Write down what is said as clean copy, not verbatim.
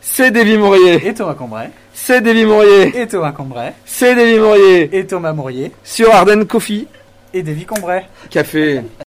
c'est Davy Mourier. Et Thomas Cambrai. C'est Davy Mourier. Et Thomas Cambrai. C'est Davy Mourier. Et Thomas Mourier. Sur Ardennes Coffee. Et Davy Cambrai. Café.